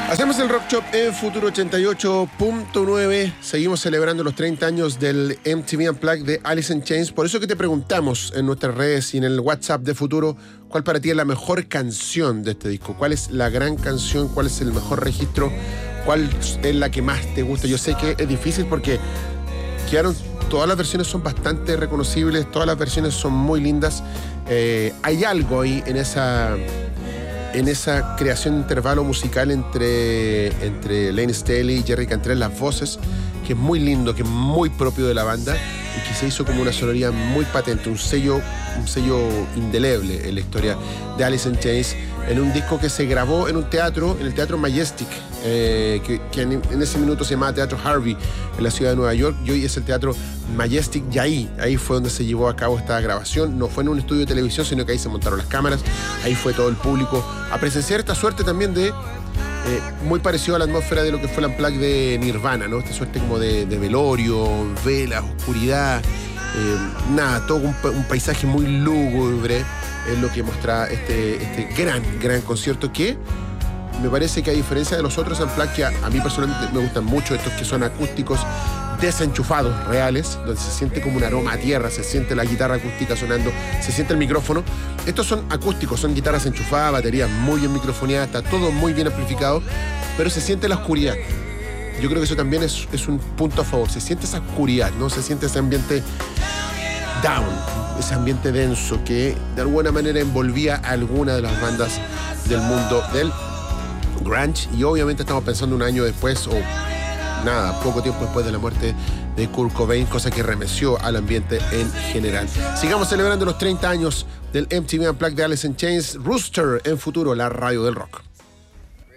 Hacemos el Rock Shop en Futuro 88.9. Seguimos celebrando los 30 años del MTV Unplugged de Alice in Chains. Por eso que te preguntamos en nuestras redes y en el WhatsApp de Futuro, ¿cuál para ti es la mejor canción de este disco? ¿Cuál es la gran canción? ¿Cuál es el mejor registro? ¿Cuál es la que más te gusta? Yo sé que es difícil porque todas las versiones son bastante reconocibles, todas las versiones son muy lindas. Hay algo ahí en esa creación de intervalo musical entre Layne Staley y Jerry Cantrell, las voces, que es muy lindo, que es muy propio de la banda y que se hizo como una sonoridad muy patente, un sello indeleble en la historia de Alice in Chains, en un disco que se grabó en un teatro, en el Teatro Majestic, que en ese minuto se llamaba Teatro Harvey, en la ciudad de Nueva York, y hoy es el Teatro Majestic, y ahí fue donde se llevó a cabo esta grabación. No fue en un estudio de televisión, sino que ahí se montaron las cámaras, ahí fue todo el público a presenciar esta suerte también de muy parecido a la atmósfera de lo que fue el Unplugged de Nirvana, ¿no? Esta suerte como de velorio, velas, oscuridad, todo un paisaje muy lúgubre, es lo que muestra este gran concierto, que me parece que a diferencia de los otros Unplugged, que a mí personalmente me gustan mucho, estos que son acústicos desenchufados, reales, donde se siente como un aroma a tierra, se siente la guitarra acústica sonando, se siente el micrófono. Estos son acústicos, son guitarras enchufadas, baterías muy bien microfoneadas, está todo muy bien amplificado, pero se siente la oscuridad. Yo creo que eso también es un punto a favor, se siente esa oscuridad, ¿no? Se siente ese ambiente down, ese ambiente denso que de alguna manera envolvía a alguna de las bandas del mundo del grunge, y obviamente estamos pensando un año después, poco tiempo después de la muerte de Kurt Cobain, cosa que remeció al ambiente en general. Sigamos celebrando los 30 años del MTV Unplugged de Alice in Chains. Rooster en Futuro, la radio del rock.